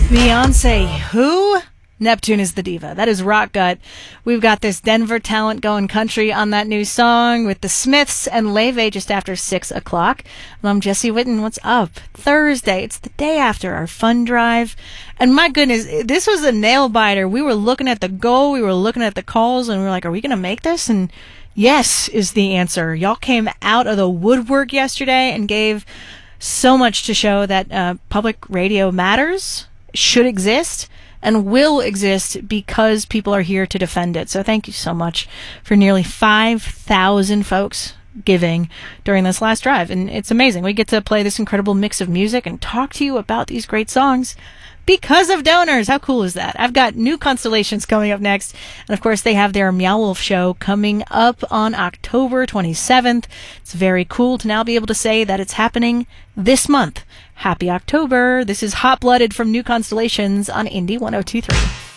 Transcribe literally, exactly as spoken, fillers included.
Beyonce, who? Neptune is the diva. That is Rock Gut. We've got this Denver talent going country on that new song with the Smiths and Leve just after six o'clock. And I'm Jesse Witten. What's up? Thursday. It's the day after our fun drive. And my goodness, this was a nail biter. We were looking at the goal. We were looking at the calls and we were like, are we going to make this? And yes is the answer. Y'all came out of the woodwork yesterday and gave so much to show that uh, public radio matters, should exist, and will exist because people are here to defend it. So thank you so much for nearly five thousand folks giving during this last drive. And it's amazing. We get to play this incredible mix of music and talk to you about these great songs because of donors. How cool is that? I've got New Constellations coming up next. And of course, they have their Meow Wolf show coming up on October twenty-seventh. It's very cool to now be able to say that it's happening this month. Happy October. This is Hot Blooded from New Constellations on Indie one oh two point three.